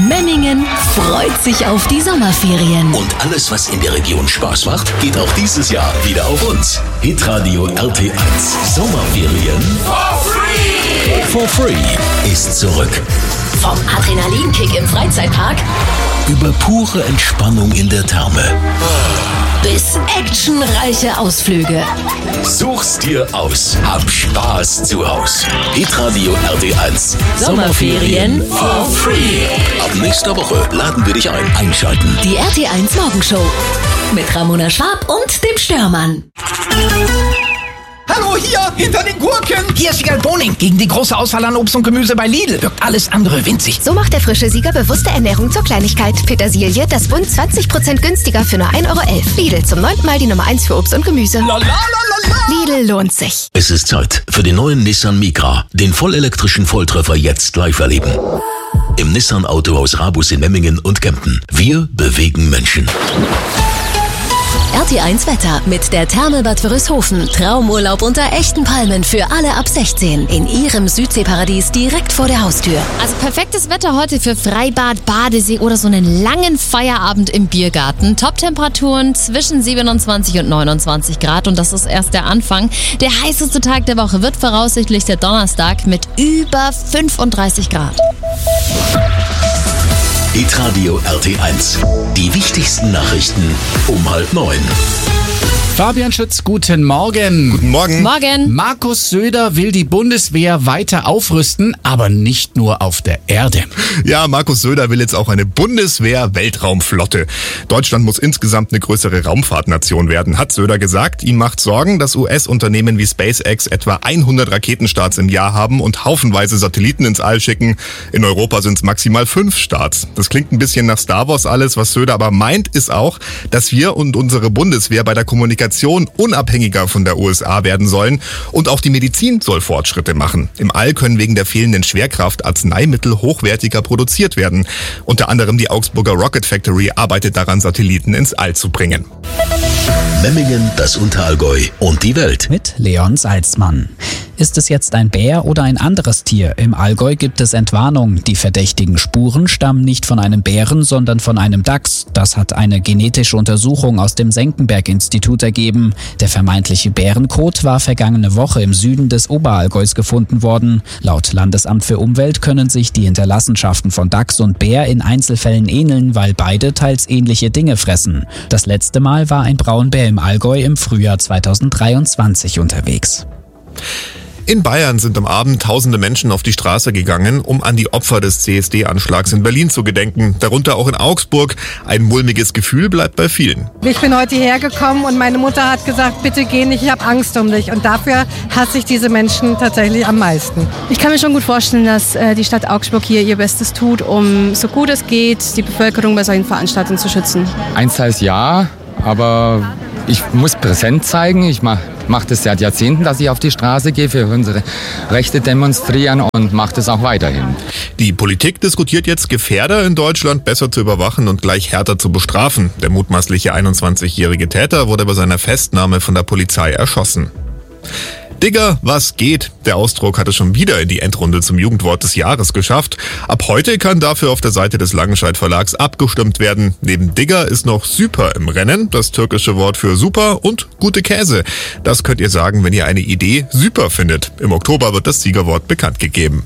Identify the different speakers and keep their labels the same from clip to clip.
Speaker 1: Memmingen freut sich auf die Sommerferien.
Speaker 2: Und alles, was in der Region Spaß macht, geht auch dieses Jahr wieder auf uns. Hitradio RT1 Sommerferien for free ist zurück.
Speaker 1: Vom Adrenalinkick im Freizeitpark
Speaker 2: Über pure Entspannung in der Therme
Speaker 1: bis actionreiche Ausflüge.
Speaker 2: Such's dir aus. Hab Spaß zu Haus. Hitradio RT1
Speaker 1: Sommerferien for free.
Speaker 2: Ab nächster Woche laden wir dich ein. Einschalten.
Speaker 1: Die RT1 Morgenshow mit Ramona Schwab und dem Störmann.
Speaker 3: Hallo, hier, hinter den Gurken. Hier ist Wiegald Boning gegen die große Auswahl an Obst und Gemüse bei Lidl. Wirkt alles andere winzig.
Speaker 4: So macht der frische Sieger bewusste Ernährung zur Kleinigkeit. Petersilie, das Bund 20% günstiger für nur 1,11 €. Lidl, zum 9. Mal die Nummer 1 für Obst und Gemüse. Lidl lohnt sich.
Speaker 2: Es ist Zeit für den neuen Nissan Micra. Den vollelektrischen Volltreffer jetzt live erleben. Im Nissan Autohaus Rabus in Memmingen und Kempten. Wir bewegen Menschen.
Speaker 1: RT1 Wetter mit der Therme Bad Wörishofen. Traumurlaub unter echten Palmen für alle ab 16. In ihrem Südseeparadies direkt vor der Haustür.
Speaker 5: Also perfektes Wetter heute für Freibad, Badesee oder so einen langen Feierabend im Biergarten. Top-Temperaturen zwischen 27 und 29 Grad und das ist erst der Anfang. Der heißeste Tag der Woche wird voraussichtlich der Donnerstag mit über 35 Grad.
Speaker 2: Hitradio RT1. Die wichtigsten Nachrichten um 8:30.
Speaker 6: Fabian Schütz, guten Morgen.
Speaker 7: Guten Morgen.
Speaker 5: Morgen.
Speaker 6: Markus Söder will die Bundeswehr weiter aufrüsten, aber nicht nur auf der Erde.
Speaker 7: Ja, Markus Söder will jetzt auch eine Bundeswehr-Weltraumflotte. Deutschland muss insgesamt eine größere Raumfahrtnation werden, hat Söder gesagt. Ihm macht Sorgen, dass US-Unternehmen wie SpaceX etwa 100 Raketenstarts im Jahr haben und haufenweise Satelliten ins All schicken. In Europa sind es maximal 5 Starts. Das klingt ein bisschen nach Star Wars alles. Was Söder aber meint, ist auch, dass wir und unsere Bundeswehr bei der Kommunikation unabhängiger von der USA werden sollen und auch die Medizin soll Fortschritte machen. Im All können wegen der fehlenden Schwerkraft Arzneimittel hochwertiger produziert werden. Unter anderem die Augsburger Rocket Factory arbeitet daran, Satelliten ins All zu bringen.
Speaker 2: Memmingen, das Unterallgäu und die Welt.
Speaker 8: Mit Leon Salzmann. Ist es jetzt ein Bär oder ein anderes Tier? Im Allgäu gibt es Entwarnung. Die verdächtigen Spuren stammen nicht von einem Bären, sondern von einem Dachs. Das hat eine genetische Untersuchung aus dem Senckenberg-Institut ergeben. Der vermeintliche Bärenkot war vergangene Woche im Süden des Oberallgäus gefunden worden. Laut Landesamt für Umwelt können sich die Hinterlassenschaften von Dachs und Bär in Einzelfällen ähneln, weil beide teils ähnliche Dinge fressen. Das letzte Mal war ein Braunbär im Allgäu im Frühjahr 2023 unterwegs.
Speaker 7: In Bayern sind am Abend tausende Menschen auf die Straße gegangen, um an die Opfer des CSD-Anschlags in Berlin zu gedenken. Darunter auch in Augsburg. Ein mulmiges Gefühl bleibt bei vielen.
Speaker 9: Ich bin heute hierher gekommen und meine Mutter hat gesagt, bitte geh nicht, ich habe Angst um dich. Und dafür hasse ich diese Menschen tatsächlich am meisten.
Speaker 10: Ich kann mir schon gut vorstellen, dass die Stadt Augsburg hier ihr Bestes tut, um so gut es geht, die Bevölkerung bei solchen Veranstaltungen zu schützen.
Speaker 11: Einsteils ja, aber ich muss präsent zeigen. Ich mache das seit Jahrzehnten, dass ich auf die Straße gehe, für unsere Rechte demonstrieren und mache das auch weiterhin.
Speaker 7: Die Politik diskutiert jetzt, Gefährder in Deutschland besser zu überwachen und gleich härter zu bestrafen. Der mutmaßliche 21-jährige Täter wurde bei seiner Festnahme von der Polizei erschossen. Digger, was geht? Der Ausdruck hat es schon wieder in die Endrunde zum Jugendwort des Jahres geschafft. Ab heute kann dafür auf der Seite des Langenscheidt Verlags abgestimmt werden. Neben Digger ist noch Süper im Rennen, das türkische Wort für super und gute Käse. Das könnt ihr sagen, wenn ihr eine Idee super findet. Im Oktober wird das Siegerwort bekannt gegeben.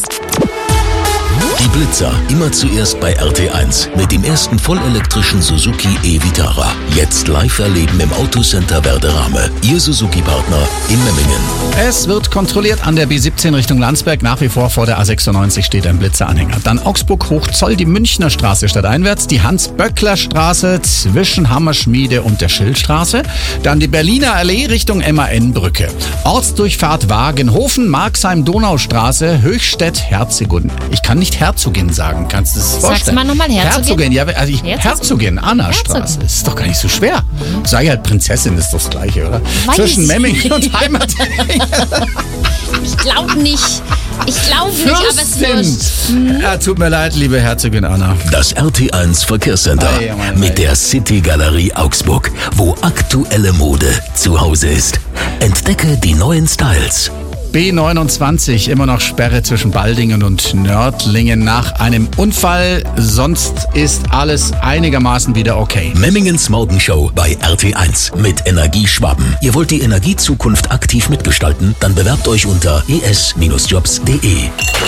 Speaker 2: Die Blitzer, immer zuerst bei RT1 mit dem ersten vollelektrischen Suzuki e-Vitara. Jetzt live erleben im Autocenter Werderame. Ihr Suzuki-Partner in Memmingen.
Speaker 6: Es wird kontrolliert an der B17 Richtung Landsberg. Nach wie vor vor der A96 steht ein Blitzeranhänger. Dann Augsburg-Hochzoll, die Münchner Straße stadteinwärts, die Hans-Böckler-Straße zwischen Hammerschmiede und der Schillstraße. Dann die Berliner Allee Richtung MAN-Brücke. Ortsdurchfahrt Wagenhofen, Marxheim-Donaustraße, Höchstädt, Herzogin. Ich kann nicht Herzogin sagen, kannst du das vorstellen?
Speaker 5: Sagst du mal nochmal Herzogin?
Speaker 6: Ja, also Herzogin, Anna-Straße. Das ist doch gar nicht so schwer. Sag halt Prinzessin, ist doch das Gleiche, oder?
Speaker 5: Weiß
Speaker 6: Zwischen Memmingen und Heimat.
Speaker 5: Ich glaube nicht. Aber es wird.
Speaker 6: Ja, tut mir leid, liebe Herzogin Anna.
Speaker 2: Das RT1 Verkehrscenter mit der City Galerie Augsburg, wo aktuelle Mode zu Hause ist. Entdecke die neuen Styles.
Speaker 6: B29, immer noch Sperre zwischen Baldingen und Nördlingen nach einem Unfall. Sonst ist alles einigermaßen wieder okay.
Speaker 2: Memmingens Morgenshow bei RT1 mit Energieschwaben. Ihr wollt die Energiezukunft aktiv mitgestalten? Dann bewerbt euch unter es-jobs.de.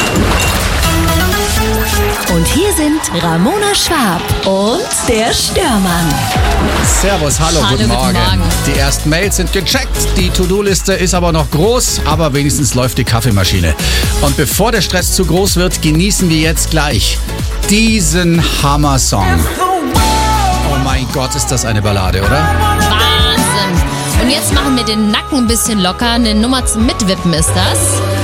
Speaker 1: Und hier sind Ramona Schwab und der Störmann.
Speaker 6: Servus, hallo, guten Morgen. Die ersten Mails sind gecheckt, die To-Do-Liste ist aber noch groß, aber wenigstens läuft die Kaffeemaschine. Und bevor der Stress zu groß wird, genießen wir jetzt gleich diesen Hammer-Song. Oh mein Gott, ist das eine Ballade, oder?
Speaker 5: Wahnsinn. Und jetzt machen wir den Nacken ein bisschen locker. Eine Nummer zum Mitwippen ist das.